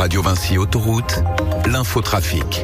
Radio Vinci Autoroute, l'infotrafic.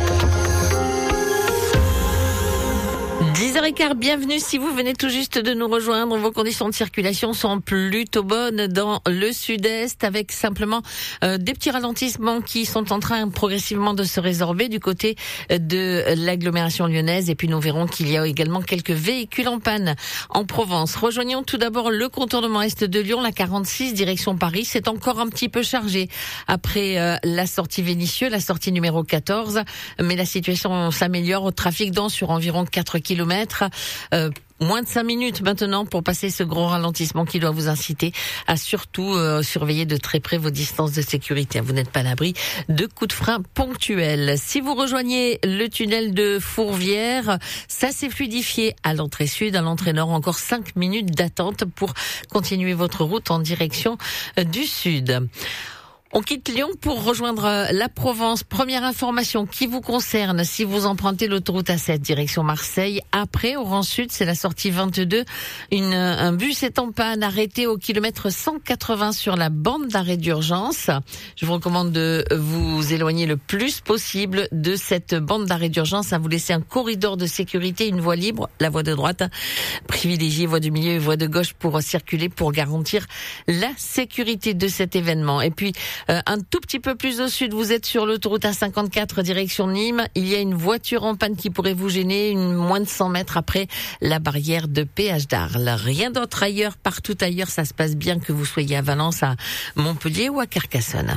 10h15, bienvenue si vous venez tout juste de nous rejoindre. Vos conditions de circulation sont plutôt bonnes dans le sud-est avec simplement des petits ralentissements qui sont en train progressivement de se résorber du côté de l'agglomération lyonnaise. Et puis nous verrons qu'il y a également quelques véhicules en panne en Provence. Rejoignons tout d'abord le contournement est de Lyon, la 46 direction Paris. C'est encore un petit peu chargé après la sortie Vénissieux, la sortie numéro 14. Mais la situation s'améliore au trafic dense sur environ 4 kilomètres. Moins de 5 minutes maintenant pour passer ce gros ralentissement qui doit vous inciter à surtout surveiller de très près vos distances de sécurité. Vous n'êtes pas à l'abri de coups de frein ponctuels. Si vous rejoignez le tunnel de Fourvière, ça s'est fluidifié à l'entrée sud, à l'entrée nord. Encore 5 minutes d'attente pour continuer votre route en direction du sud. On quitte Lyon pour rejoindre la Provence. Première information qui vous concerne si vous empruntez l'autoroute A7 direction Marseille. Après, au rang sud, c'est la sortie 22. Un bus est en panne arrêté au kilomètre 180 sur la bande d'arrêt d'urgence. Je vous recommande de vous éloigner le plus possible de cette bande d'arrêt d'urgence, à vous laisser un corridor de sécurité, une voie libre, la voie de droite. Privilégiez voie du milieu et voie de gauche pour circuler, pour garantir la sécurité de cet événement. Et puis, un tout petit peu plus au sud, vous êtes sur l'autoroute A54 direction Nîmes. Il y a une voiture en panne qui pourrait vous gêner, moins de 100 mètres après la barrière de péage d'Arles. Rien d'autre ailleurs, partout ailleurs, ça se passe bien, que vous soyez à Valence, à Montpellier ou à Carcassonne.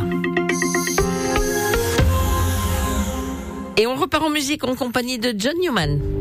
Et on repart en musique en compagnie de John Newman.